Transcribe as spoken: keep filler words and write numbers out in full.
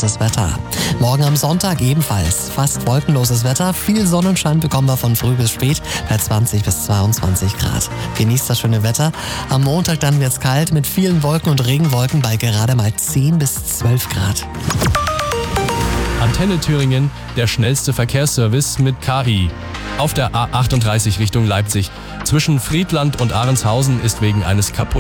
wolkenloses Wetter. Morgen am Sonntag ebenfalls fast wolkenloses Wetter. Viel Sonnenschein bekommen wir von früh bis spät bei zwanzig bis zweiundzwanzig Grad. Genießt das schöne Wetter. Am Montag dann wird's kalt mit vielen Wolken und Regenwolken bei gerade mal zehn bis zwölf Grad. Antenne Thüringen, der schnellste Verkehrsservice mit K I. Auf der A achtunddreißig Richtung Leipzig. Zwischen Friedland und Ahrendshausen ist wegen eines kaputten